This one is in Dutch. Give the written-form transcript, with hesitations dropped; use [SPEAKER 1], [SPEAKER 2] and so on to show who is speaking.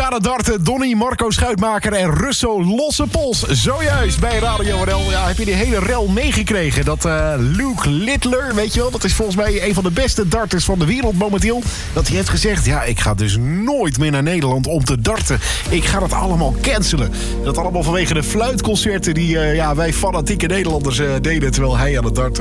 [SPEAKER 1] gaan het darten. Donny, Marco Schuitmaker en Russo losse pols. Zojuist bij Radio NL. Ja, heb je die hele rel meegekregen? Dat Luke Littler, weet je wel, dat is volgens mij een van de beste darters van de wereld momenteel. Dat hij heeft gezegd, ja, ik ga dus nooit meer naar Nederland om te darten. Ik ga dat allemaal cancelen. Dat allemaal vanwege de fluitconcerten die wij fanatieke Nederlanders deden terwijl hij aan het darten